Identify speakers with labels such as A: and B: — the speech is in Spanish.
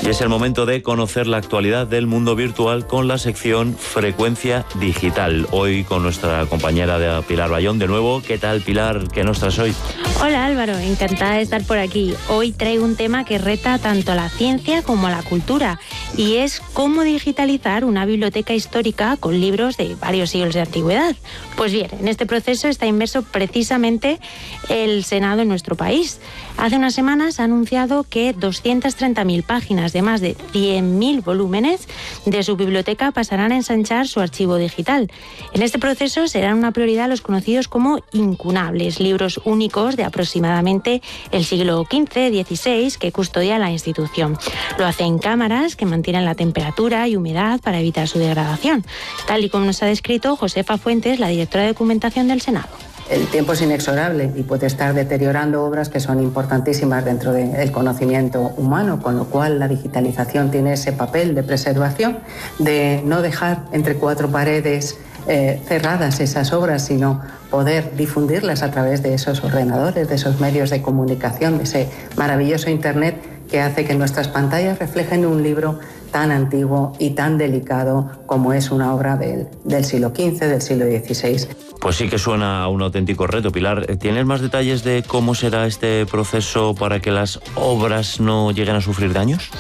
A: Es el momento de conocer la actualidad del mundo virtual con la sección Frecuencia Digital. Hoy con nuestra compañera de Pilar Bayón. De nuevo, ¿qué tal, Pilar? ¿Qué nos traes hoy?
B: Hola, Álvaro. Encantada de estar por aquí. Hoy traigo un tema que reta tanto a la ciencia como a la cultura, y es cómo digitalizar una biblioteca histórica con libros de varios siglos de antigüedad. Pues bien, en este proceso está inmerso precisamente el Senado en nuestro país. Hace unas semanas ha anunciado que 230.000 páginas de más de 100.000 volúmenes de su biblioteca pasarán a ensanchar su archivo digital. En este proceso serán una prioridad los conocidos como incunables, libros únicos de aproximadamente el siglo XV, XVI, que custodia la institución. Lo hace en cámaras que mantienen la temperatura y humedad para evitar su degradación, tal y como nos ha descrito Josefa Fuentes, la directora de documentación del Senado.
C: El tiempo es inexorable y puede estar deteriorando obras que son importantísimas dentro del conocimiento humano, con lo cual la digitalización tiene ese papel de preservación, de no dejar entre cuatro paredes cerradas esas obras, sino poder difundirlas a través de esos ordenadores, de esos medios de comunicación, de ese maravilloso Internet que hace que nuestras pantallas reflejen un libro tan antiguo y tan delicado como es una obra del siglo XV, del siglo XVI.
A: Pues sí que suena a un auténtico reto, Pilar. ¿Tienes más detalles de cómo será este proceso para que las obras no lleguen a sufrir daños?